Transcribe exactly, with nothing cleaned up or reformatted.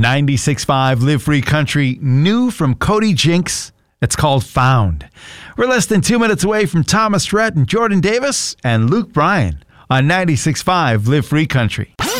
ninety-six point five Live Free Country, new from Cody Jinks. It's called Found. We're less than two minutes away from Thomas Rhett and Jordan Davis and Luke Bryan on ninety-six point five Live Free Country.